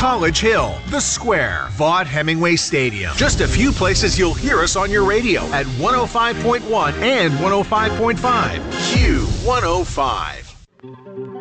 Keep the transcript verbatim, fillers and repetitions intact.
College Hill, The Square, Vaught Hemingway Stadium. Just a few places you'll hear us on your radio at one oh five point one and one oh five point five. Q one oh five.